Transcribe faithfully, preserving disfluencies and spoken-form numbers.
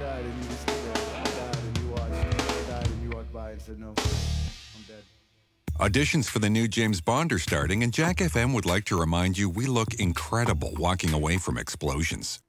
died and you just stood there. I died and you watched. I died and you walked by and said, no, I'm dead. Auditions for the new James Bond are starting, and Jack F M would like to remind you we look incredible walking away from explosions.